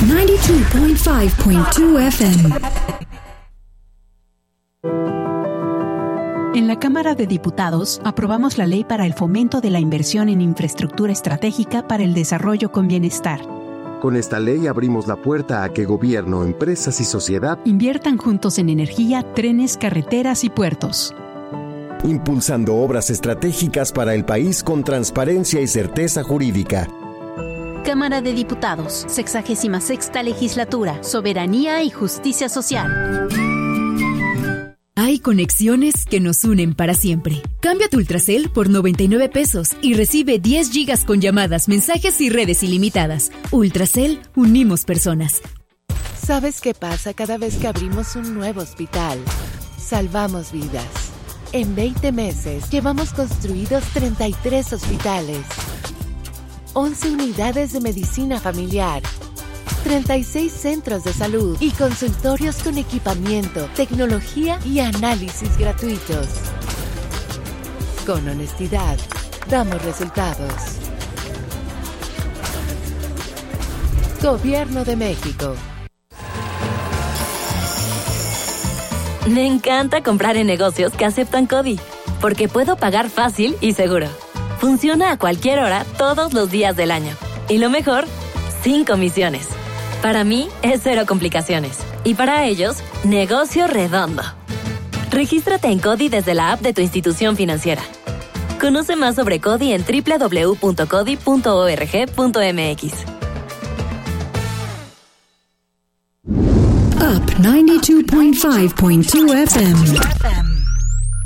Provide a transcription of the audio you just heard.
92.5.2 FM. En la Cámara de Diputados aprobamos la Ley para el Fomento de la Inversión en Infraestructura Estratégica para el Desarrollo con Bienestar. Con esta ley abrimos la puerta a que gobierno, empresas y sociedad inviertan juntos en energía, trenes, carreteras y puertos, impulsando obras estratégicas para el país con transparencia y certeza jurídica. Cámara de Diputados, 66ª Legislatura, Soberanía y Justicia Social. Hay conexiones que nos unen para siempre. Cambia tu Ultracel por 99 pesos y recibe 10 gigas con llamadas, mensajes y redes ilimitadas. Ultracel, unimos personas. ¿Sabes qué pasa cada vez que abrimos un nuevo hospital? Salvamos vidas. En 20 meses llevamos construidos 33 hospitales, 11 unidades de medicina familiar, 36 centros de salud y consultorios con equipamiento, tecnología y análisis gratuitos. Con honestidad, damos resultados. Gobierno de México. Me encanta comprar en negocios que aceptan CODI, porque puedo pagar fácil y seguro. Funciona a cualquier hora, todos los días del año. Y lo mejor, sin comisiones. Para mí, es cero complicaciones. Y para ellos, negocio redondo. Regístrate en CODI desde la app de tu institución financiera. Conoce más sobre CODI en www.codi.org.mx. Up 92.5.2 FM.